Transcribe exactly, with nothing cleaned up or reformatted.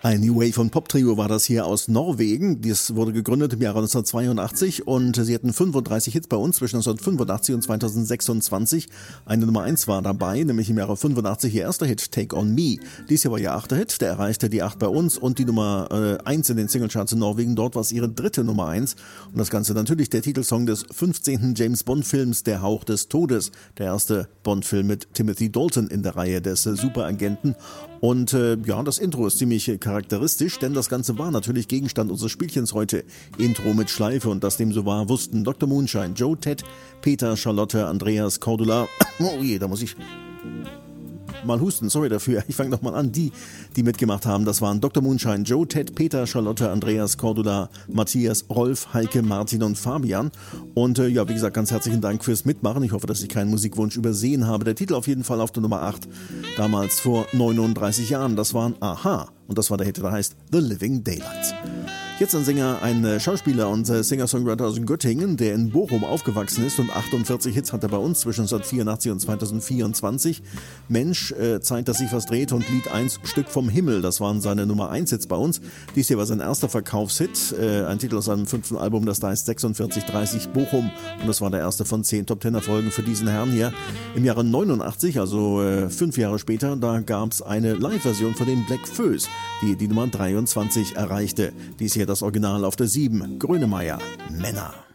Ein New Wave und Pop Trio war das hier aus Norwegen. Das wurde gegründet im Jahre neunzehnhundertzweiundachtzig und sie hatten fünfunddreißig Hits bei uns zwischen neunzehnhundertfünfundachtzig und zweitausendsechsundzwanzig. Eine Nummer eins war dabei, nämlich im Jahre fünfundachtzig ihr erster Hit Take On Me. Dies hier war ihr achter Hit, der erreichte die acht bei uns und die Nummer äh, eins in den Singlecharts in Norwegen. Dort war es ihre dritte Nummer eins und das Ganze natürlich der Titelsong des fünfzehnten James Bond Films Der Hauch des Todes. Der erste Bond-Film mit Timothy Dalton in der Reihe des äh, Superagenten. Und äh, ja, das Intro ist ziemlich äh, charakteristisch, denn das Ganze war natürlich Gegenstand unseres Spielchens heute. Intro mit Schleife, und dass dem so war, wussten Doktor Moonshine, Joe, Ted, Peter, Charlotte, Andreas, Cordula. Oh je, da muss ich mal husten, sorry dafür. Ich fange nochmal an. Die, die mitgemacht haben, das waren Doktor Moonshine, Joe, Ted, Peter, Charlotte, Andreas, Cordula, Matthias, Rolf, Heike, Martin und Fabian. Und äh, ja, wie gesagt, ganz herzlichen Dank fürs Mitmachen. Ich hoffe, dass ich keinen Musikwunsch übersehen habe. Der Titel auf jeden Fall auf der Nummer acht, damals vor neununddreißig Jahren. Das waren Aha. Und das war der Hit, der heißt The Living Daylights. Jetzt ein Sänger, ein Schauspieler und Singer-Songwriter aus Göttingen, der in Bochum aufgewachsen ist, und achtundvierzig Hits hat er bei uns zwischen neunzehnhundertvierundachtzig und zweitausendvierundzwanzig. Mensch, äh, Zeit, dass sich was dreht, und Lied eins, Stück vom Himmel, das waren seine Nummer eins Hits bei uns. Dies hier war sein erster Verkaufshit, äh, ein Titel aus seinem fünften Album, das da heißt sechsundvierzig dreißig Bochum, und das war der erste von zehn Top-Ten-Erfolgen für diesen Herrn hier. Im Jahre neunundachtzig, also äh, fünf Jahre später, da gab es eine Live-Version von den Black Föß, die die Nummer dreiundzwanzig erreichte. Dies hier das Original auf der sieben, Grönemeyer, Männer.